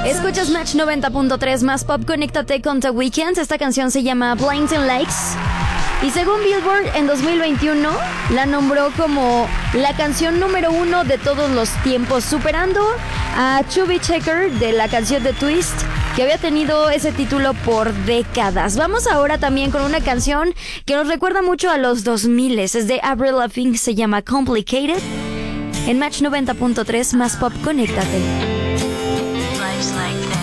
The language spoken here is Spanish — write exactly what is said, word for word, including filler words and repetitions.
Escuchas Match noventa punto tres más pop, conéctate con The Weeknd. Esta canción se llama Blinding Lights. Y según Billboard, en dos mil veintiuno la nombró como la canción número uno de todos los tiempos, superando a Chubby Checker de la canción de Twist, que había tenido ese título por décadas. Vamos ahora también con una canción que nos recuerda mucho a los dos mil. Es de Avril Lavigne, se llama Complicated. En Match noventa punto tres más pop, conéctate.